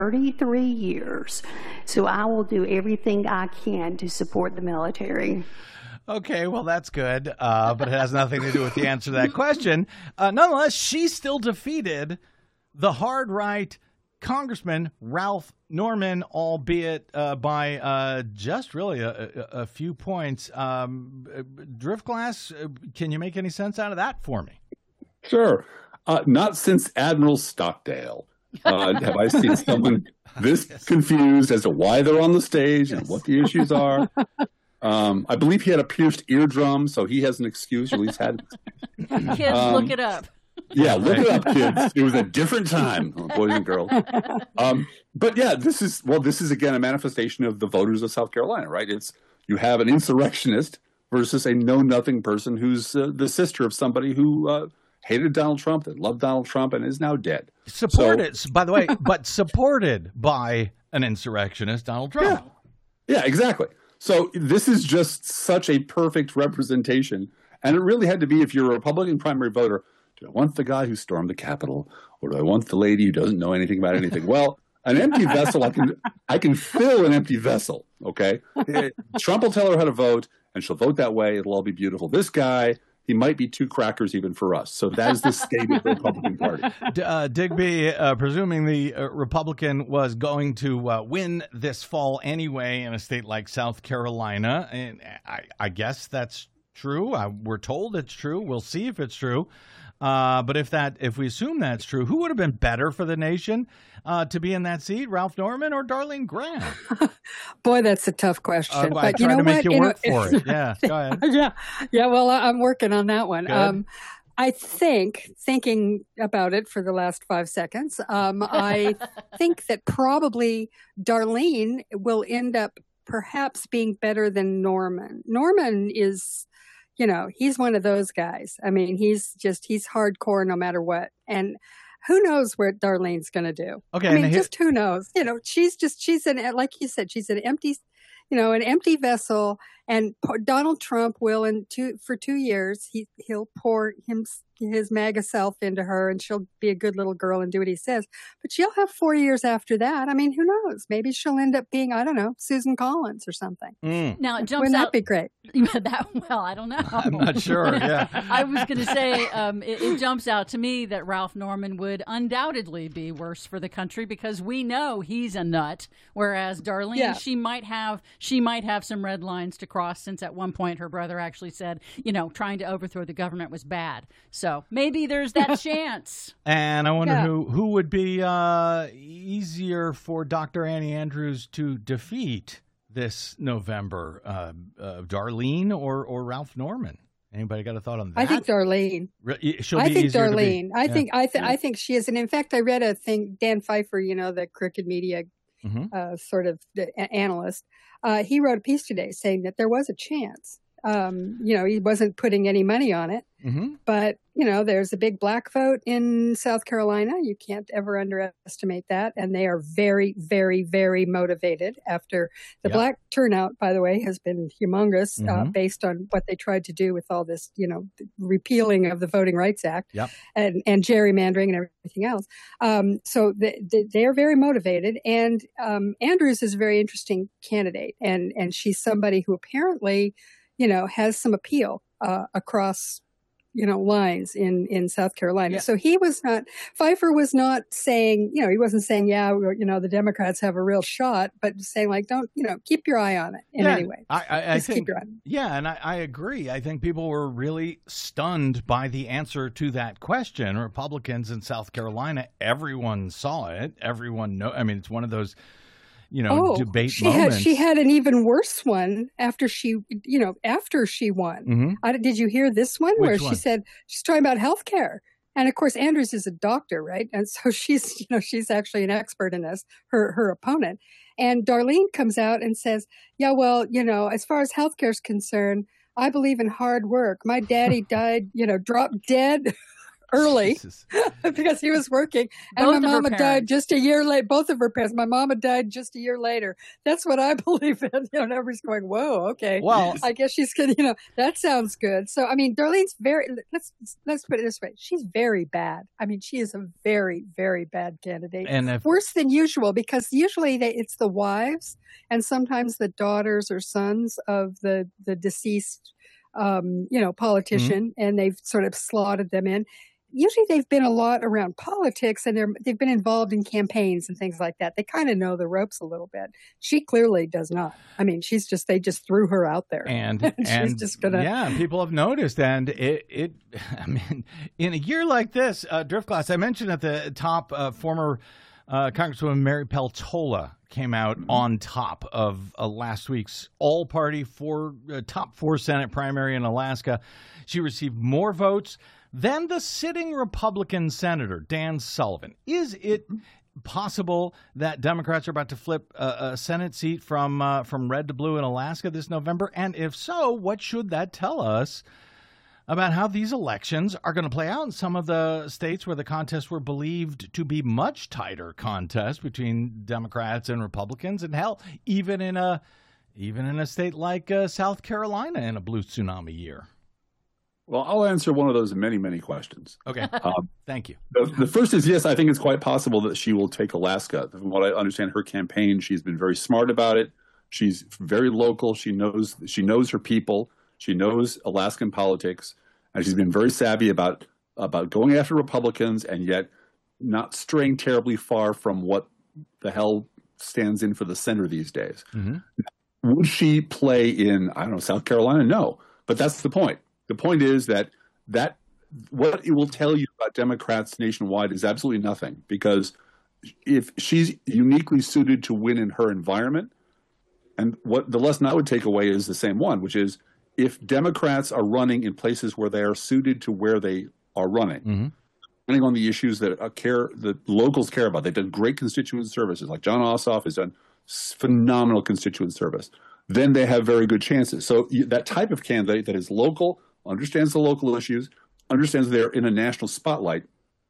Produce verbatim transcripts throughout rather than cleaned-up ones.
thirty-three years. So I will do everything I can to support the military. Okay, well, that's good, uh, but it has nothing to do with the answer to that question. Uh, nonetheless, she still defeated the hard right Congressman Ralph Norman, albeit uh, by uh, just really a, a, a few points. Um, Driftglass, can you make any sense out of that for me? Sure. Uh, not since Admiral Stockdale uh, have I seen someone this yes. confused as to why they're on the stage and what the issues are. Um, I believe he had a pierced eardrum, so he has an excuse, or at least had. Kids, um, look it up. Yeah, look it up, kids. It was a different time, boys and girls. Um, but yeah, this is, well, this is again a manifestation of the voters of South Carolina, right? It's, you have an insurrectionist versus a know-nothing person who's uh, the sister of somebody who uh, hated Donald Trump, that loved Donald Trump, and is now dead. Supported, so, by the way, but supported by an insurrectionist, Donald Trump. Yeah, yeah, exactly. So this is just such a perfect representation. And it really had to be, if you're a Republican primary voter, do I want the guy who stormed the Capitol, or do I want the lady who doesn't know anything about anything? Well, an empty vessel, I can I can fill an empty vessel, okay? Trump will tell her how to vote, and she'll vote that way. It'll all be beautiful. This guy, he might be two crackers even for us. So that is the state of the Republican Party. Uh, Digby, uh, presuming the uh, Republican was going to uh, win this fall anyway in a state like South Carolina, and I, I guess that's true. Uh, we're told it's true. We'll see if it's true. Uh, but if that, if we assume that's true, who would have been better for the nation uh, to be in that seat, Ralph Norman or Darlene Graham? Boy, that's a tough question. Uh, but I you tried know to make what? you, you work know, for it. Yeah, go ahead. yeah, yeah. Well, I'm working on that one. Good. Um, I think, thinking about it for the last five seconds, um, I think that probably Darlene will end up perhaps being better than Norman. Norman is, you know, he's one of those guys. I mean, he's just, he's hardcore no matter what. And who knows what Darlene's going to do? Okay. I mean, here- just who knows? You know, she's just, she's an, like you said, she's an empty, you know, an empty vessel. And Donald Trump will, in two, for two years, he, he'll pour him, his MAGA self into her, and she'll be a good little girl and do what he says. But she'll have four years after that. I mean, who knows? Maybe she'll end up being, I don't know, Susan Collins or something. Mm. Now it jumps Wouldn't out. that be great? that, well, I don't know. I'm not sure. Yeah. I was going to say um, it, it jumps out to me that Ralph Norman would undoubtedly be worse for the country because we know he's a nut, whereas Darlene, Yeah. she might have she might have some red lines to cross, since at one point her brother actually said, you know, trying to overthrow the government was bad. So maybe there's that chance. And I wonder Yeah. who, who would be uh, easier for Doctor Annie Andrews to defeat this November, uh, uh, Darlene or, or Ralph Norman? Anybody got a thought on that? I think Darlene. Re- She'll I be think easier to beat. Darlene. I Yeah. think I th- I think she is. And in fact, I read a thing. Dan Pfeiffer, you know, the crooked media Mhm. uh, sort of the a- analyst. Uh, he wrote a piece today saying that there was a chance. Um, you know, he wasn't putting any money on it, Mhm. but you know, there's a big black vote in South Carolina. You can't ever underestimate that, and they are very, very, very motivated. After the Yep. black turnout, by the way, has been humongous, uh, Mhm. based on what they tried to do with all this, you know, repealing of the Voting Rights Act Yep. and, and gerrymandering and everything else. Um, so they, they, they are very motivated, and um, Andrews is a very interesting candidate, and and she's somebody who apparently, you know, has some appeal uh, across, you know, lines in, in South Carolina. Yeah. So he was not, Pfeiffer was not saying, you know, he wasn't saying, yeah, you know, the Democrats have a real shot, but saying like, don't, you know, keep your eye on it in Yeah, any way. I, I, I Just think, keep your eye on it. yeah, and I, I agree. I think people were really stunned by the answer to that question. Republicans in South Carolina, everyone saw it. Everyone know. I mean, it's one of those, you know, Oh, debate she moments. had she had an even worse one after she, you know, after she won. Mhm. I, did you hear this one where Which she one? said she's talking about health care? And of course, Andrews is a doctor, right? And so she's, you know, she's actually an expert in this. Her her opponent, and Darlene comes out and says, "Yeah, well, you know, as far as health care is concerned, I believe in hard work. My daddy died, you know, dropped dead." early Jesus. because he was working. And Both of my her mama died parents. just a year late. Both of her parents. My mama died just a year later. That's what I believe in. You know, and everybody's going, whoa, okay. Well, I guess she's gonna, you know, that sounds good. So, I mean, Darlene's very, let's, let's put it this way. She's very bad. I mean, she is a very, very bad candidate. and if Worse than usual, because usually they, it's the wives and sometimes the daughters or sons of the, the deceased, um, you know, politician, and they've sort of slotted them in. Usually they've been a lot around politics and they're, they've been involved in campaigns and things like that. They kind of know the ropes a little bit. She clearly does not. I mean, she's just, they just threw her out there. And she's and just gonna, yeah, people have noticed, and it it I mean, in a year like this, uh, Driftglass, I mentioned at the top, uh, former uh, Congresswoman Mary Peltola came out Mm-hmm. on top of uh, last week's all-party four uh, top four Senate primary in Alaska. She received more votes than the sitting Republican senator Dan Sullivan. Is it possible that Democrats are about to flip a, a Senate seat from uh, from red to blue in Alaska this November? And if so, what should that tell us about how these elections are going to play out in some of the states where the contests were believed to be much tighter contests between Democrats and Republicans, and hell, even in a even in a state like uh, South Carolina in a blue tsunami year? Well, I'll answer one of those many, many questions. Okay, Um, thank you. the, the first is yes, I think it's quite possible that she will take Alaska. From what I understand, her campaign, she's been very smart about it. She's very local. She knows she knows her people. She knows Alaskan politics, and she's been very savvy about about going after Republicans and yet not straying terribly far from what the hell stands in for the center these days. Mm-hmm. Would she play in, I don't know, South Carolina? No, but that's the point. The point is that that what it will tell you about Democrats nationwide is absolutely nothing, because if she's uniquely suited to win in her environment, and what the lesson I would take away is the same one, which is if Democrats are running in places where they are suited to where they are running, Mm-hmm. depending on the issues that uh, care the locals care about, they've done great constituent services. Like John Ossoff has done phenomenal constituent service. Then they have very good chances. So you, that type of candidate that is local, understands the local issues, understands they're in a national spotlight,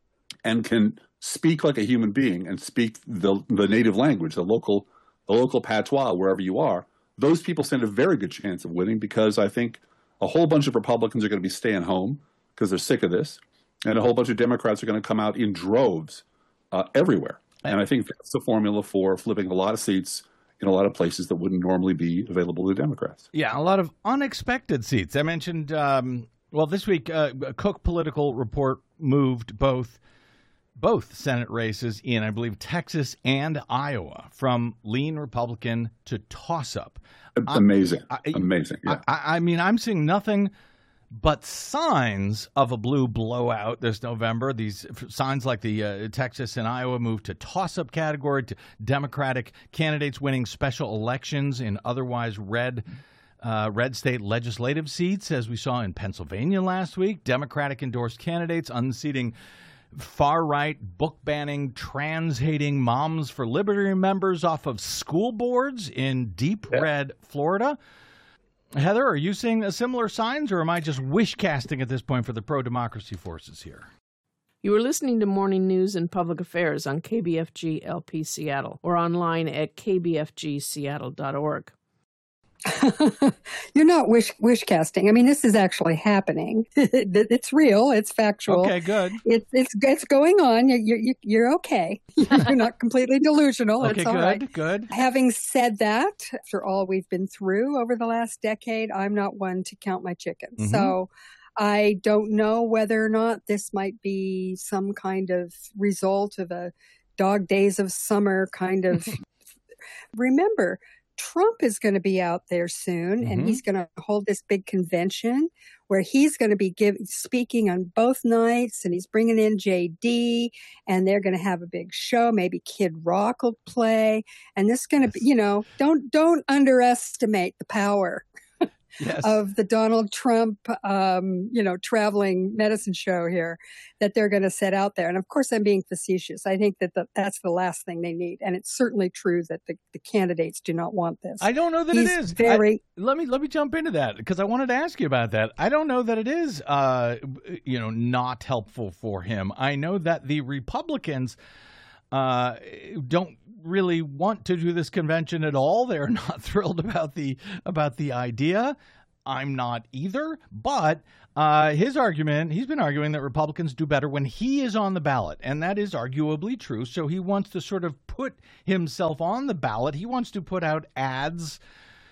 and can speak like a human being and speak the the native language, the local the local patois wherever you are. Those people stand a very good chance of winning, because I think a whole bunch of Republicans are going to be staying home because they're sick of this, and a whole bunch of Democrats are going to come out in droves uh, everywhere. And I think that's the formula for flipping a lot of seats in a lot of places that wouldn't normally be available to Democrats. Yeah, a lot of unexpected seats. I mentioned, um, well, this week, uh, Cook Political Report moved both both Senate races in, I believe, Texas and Iowa from lean Republican to toss-up. Amazing. I, Amazing. Yeah. I, I mean, I'm seeing nothing but signs of a blue blowout this November. These signs like the uh, Texas and Iowa move to toss-up category, to Democratic candidates winning special elections in otherwise red uh, red state legislative seats, as we saw in Pennsylvania last week. Democratic-endorsed candidates unseating far-right, book-banning, trans-hating Moms for Liberty members off of school boards in deep Yeah. red Florida. Heather, are you seeing a similar signs, or am I just wish casting at this point for the pro-democracy forces here? You are listening to Morning News and Public Affairs on K B F G L P Seattle or online at k b f g seattle dot org. You're not wish wish casting. I mean, this is actually happening. It's real. It's factual. Okay, good. It's it's it's going on. You're you're, you're okay. You're not completely delusional. Okay, It's all good, right. good. Having said that, after all we've been through over the last decade, I'm not one to count my chickens. Mhm. So I don't know whether or not this might be some kind of result of a dog days of summer kind of. Remember, Trump is going to be out there soon, and Mhm. he's going to hold this big convention where he's going to be give, speaking on both nights, and he's bringing in J D, and they're going to have a big show. Maybe Kid Rock will play, and this is going to be, you know, don't don't underestimate the power. yes. of the Donald Trump, um, you know, traveling medicine show here that they're going to set out there. And of course, I'm being facetious. I think that the, that's the last thing they need. And it's certainly true that the, the candidates do not want this. I don't know that He's it is. Very. I, let me let me jump into that because I wanted to ask you about that. I don't know that it is, uh, you know, not helpful for him. I know that the Republicans uh, don't really want to do this convention at all. They're not thrilled about the about the idea. I'm not either. But uh, his argument, he's been arguing that Republicans do better when he is on the ballot, and that is arguably true. So he wants to sort of put himself on the ballot. He wants to put out ads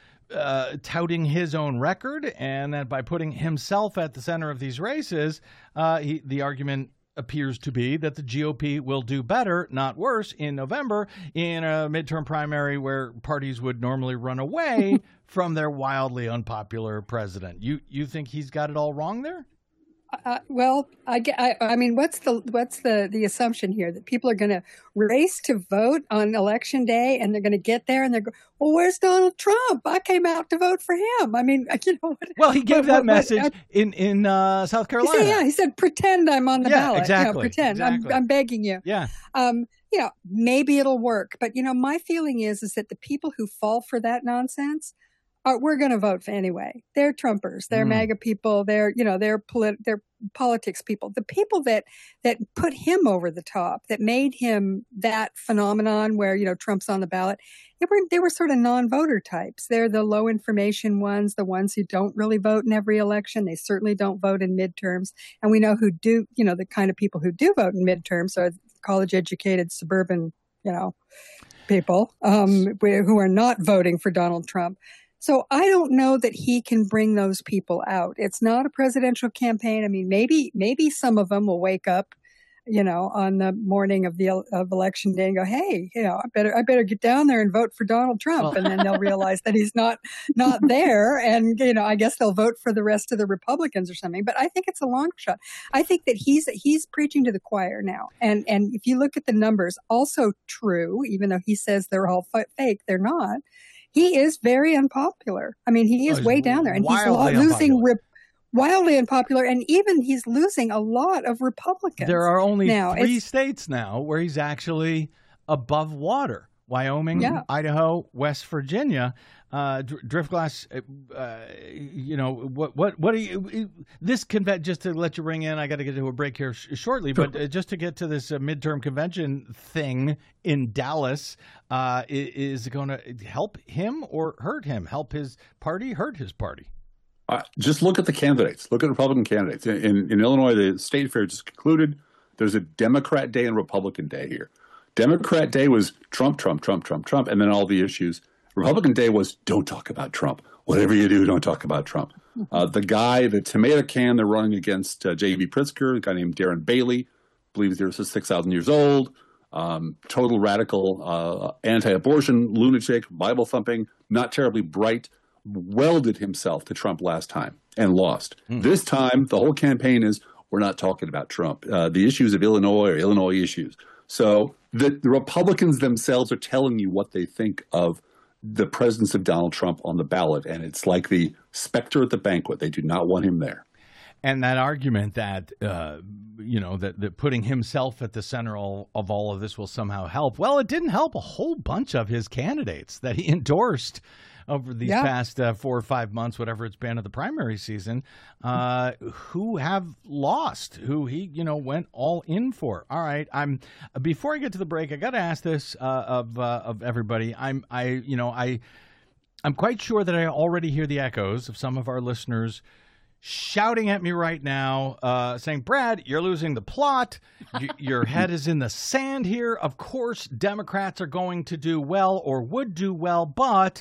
uh, touting his own record, and that by putting himself at the center of these races, uh, he, the argument appears to be that the G O P will do better, not worse, in November in a midterm primary where parties would normally run away from their wildly unpopular president. You you think he's got it all wrong there? Uh, well, I, I, I mean, what's the what's the, the assumption here that people are going to race to vote on election day and they're going to get there and they're going, well, where's Donald Trump? I came out to vote for him. I mean, you know. What, well, he gave what, that what, message what, in in uh, South Carolina. He said, yeah, he said, pretend I'm on the yeah, ballot. Exactly. You know, pretend. Exactly. I'm, I'm begging you. Yeah. Um, you know, maybe it'll work, but you know, my feeling is is that the people who fall for that nonsense. Are, we're going to vote for anyway. They're Trumpers. They're mm. MAGA people. They're, you know, they're polit- they're politics people. The people that that put him over the top, that made him that phenomenon where, you know, Trump's on the ballot, they were they were sort of non-voter types. They're the low information ones, the ones who don't really vote in every election. They certainly don't vote in midterms. And we know who do, you know, the kind of people who do vote in midterms are college educated suburban, you know, people um, who are not voting for Donald Trump. So I don't know that he can bring those people out. It's not a presidential campaign. I mean, maybe maybe some of them will wake up, you know, on the morning of the of election day and go, "Hey, you know, I better I better get down there and vote for Donald Trump." Well, and then they'll realize that he's not not there, and you know, I guess they'll vote for the rest of the Republicans or something. But I think it's a long shot. I think that he's he's preaching to the choir now, and and if you look at the numbers, also true, even though he says they're all fake, they're not. He is very unpopular. I mean, he is oh, way down there, and he's losing re- wildly unpopular, and even he's losing a lot of Republicans. There are only now, three states now where he's actually above water: Wyoming, yeah. Idaho, West Virginia. Uh, Driftglass, uh, you know, what, what, what do you, this convention, just to let you ring in, I got to get to a break here sh- shortly, but uh, just to get to this uh, midterm convention thing in Dallas, uh, is it going to help him or hurt him? Help his party, hurt his party? Uh, just look at the candidates. Look at Republican candidates. In, in, in Illinois, the state fair just concluded. There's a Democrat day and Republican day here. Democrat day was Trump, Trump, Trump, Trump, Trump, and then all the issues. Republican day was don't talk about Trump. Whatever you do, don't talk about Trump. Uh, the guy, the tomato can they're running against uh, J B. Pritzker, a guy named Darren Bailey, believes they're six thousand years old, um, total radical, uh, anti-abortion, lunatic, Bible thumping, not terribly bright, welded himself to Trump last time and lost. Mm. This time, the whole campaign is we're not talking about Trump. Uh, the issues of Illinois are Illinois issues. So the, the Republicans themselves are telling you what they think of the presence of Donald Trump on the ballot, and it's like the specter at the banquet. They do not want him there. And that argument that, uh, you know, that, that putting himself at the center of, of all of this will somehow help. Well, it didn't help a whole bunch of his candidates that he endorsed over these yeah. past uh, four or five months, whatever it's been of the primary season, uh, who have lost, who he, you know, went all in for. All right, I'm before I get to the break, I got to ask this uh, of uh, of everybody. I'm I, you know, I I'm quite sure that I already hear the echoes of some of our listeners shouting at me right now, uh, saying, Brad, you're losing the plot. Y- your head is in the sand here. Of course, Democrats are going to do well or would do well, but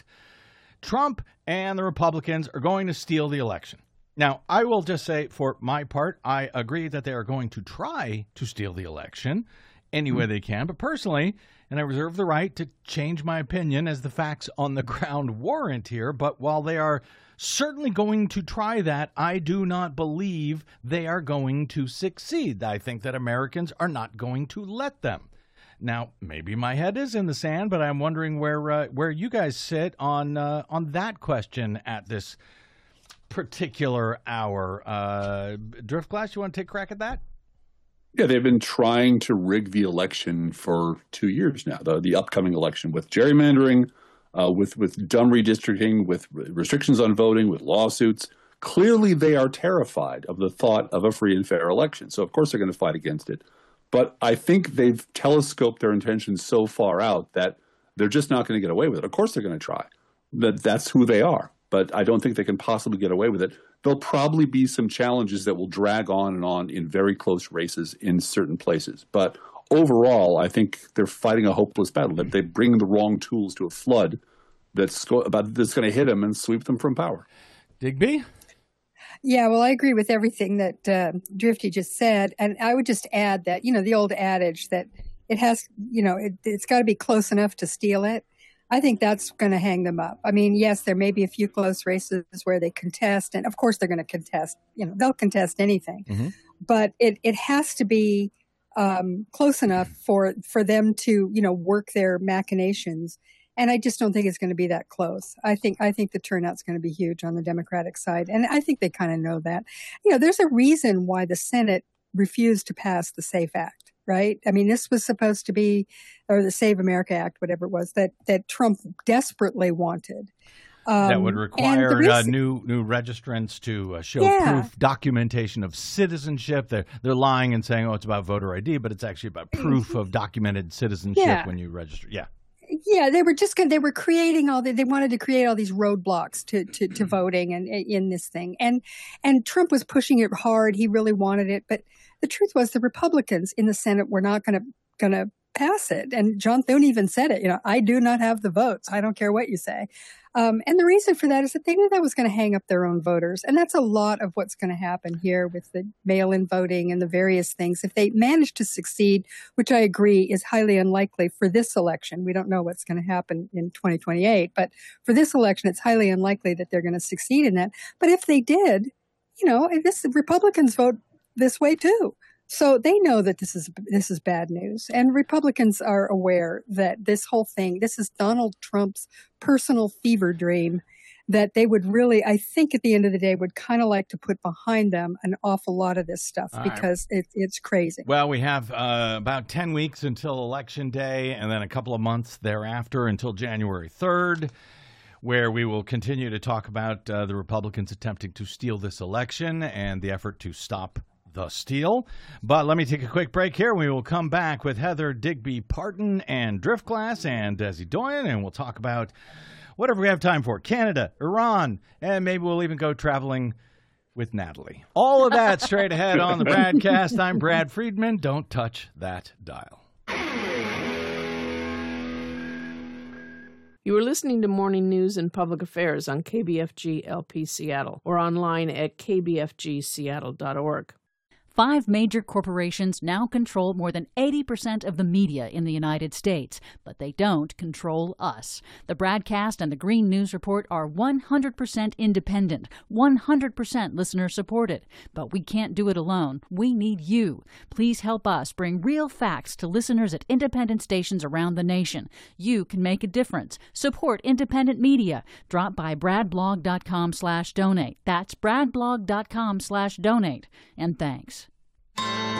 Trump and the Republicans are going to steal the election. Now, I will just say, for my part, I agree that they are going to try to steal the election any way they can. But personally, and I reserve the right to change my opinion as the facts on the ground warrant here, but while they are certainly going to try that, I do not believe they are going to succeed. I think that Americans are not going to let them. Now, maybe my head is in the sand, but I'm wondering where uh, where you guys sit on uh, on that question at this particular hour. Uh, Driftglass, you want to take a crack at that? Yeah, they've been trying to rig the election for two years now, the, the upcoming election, with gerrymandering, uh, with, with dumb redistricting, with restrictions on voting, with lawsuits. Clearly, they are terrified of the thought of a free and fair election. So, of course, they're going to fight against it. But I think they've telescoped their intentions so far out that they're just not going to get away with it. Of course, they're going to try. That That's who they are. But I don't think they can possibly get away with it. There'll probably be some challenges that will drag on and on in very close races in certain places. But overall, I think they're fighting a hopeless battle. They bring the wrong tools to a flood that's, go- about, that's going to hit them and sweep them from power. Digby? Yeah, well, I agree with everything that uh, Drifty just said. And I would just add that, you know, the old adage that it has, you know, it, it's got to be close enough to steal it. I think that's going to hang them up. I mean, yes, there may be a few close races where they contest, and of course they're going to contest, you know, they'll contest anything, mm-hmm. but it, it has to be um, close enough for, for them to, you know, work their machinations. And I just don't think it's going to be that close. I think, I think the turnout's going to be huge on the Democratic side. And I think they kind of know that. You know, there's a reason why the Senate refused to pass the SAFE Act. Right? I mean, this was supposed to be, or the Save America Act, whatever it was, that, that Trump desperately wanted. Um, that would require reason, uh, new new registrants to uh, show yeah. proof, documentation of citizenship. They're, they're lying and saying, oh, it's about voter I D, but it's actually about proof of documented citizenship yeah. when you register. Yeah. Yeah, they were just going. They were creating all. The, they wanted to create all these roadblocks to, to, to voting and in this thing, and and Trump was pushing it hard. He really wanted it, but the truth was the Republicans in the Senate were not going to going to pass it. And John Thune even said it. You know, I do not have the votes. I don't care what you say. Um, and the reason for that is that they knew that was going to hang up their own voters. And that's a lot of what's going to happen here with the mail-in voting and the various things. If they manage to succeed, which I agree is highly unlikely for this election, we don't know what's going to happen in twenty twenty-eight, but for this election, it's highly unlikely that they're going to succeed in that. But if they did, you know, this Republicans vote this way too. So they know that this is this is bad news. And Republicans are aware that this whole thing, this is Donald Trump's personal fever dream that they would really, I think at the end of the day, would kind of like to put behind them an awful lot of this stuff All because right. it, it's crazy. Well, we have uh, about ten weeks until Election Day and then a couple of months thereafter until January third, where we will continue to talk about uh, the Republicans attempting to steal this election and the effort to stop the steal. But let me take a quick break here. We will come back with Heather Digby Parton and Driftglass and Desi Doyen, and we'll talk about whatever we have time for. Canada, Iran, and maybe we'll even go traveling with Natalie. All of that straight ahead on the Bradcast. I'm Brad Friedman. Don't touch that dial. You are listening to Morning News and Public Affairs on K B F G L P Seattle or online at k b f g seattle dot org. Five major corporations now control more than eighty percent of the media in the United States, but they don't control us. The Bradcast and the Green News Report are one hundred percent independent, one hundred percent listener-supported. But we can't do it alone. We need you. Please help us bring real facts to listeners at independent stations around the nation. You can make a difference. Support independent media. Drop by bradblog.com slash donate. That's bradblog.com slash donate. And thanks.